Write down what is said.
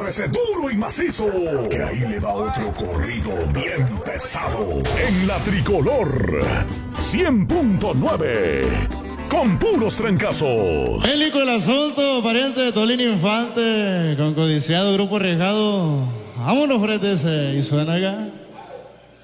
agárrese duro y macizo, que ahí le va otro corrido bien pesado. En la Tricolor 100.9, con puros trancazos. Bélico el asunto, pariente de Tolín Infante, con codiciado grupo arriesgado. Vámonos, frente ese, y suena acá.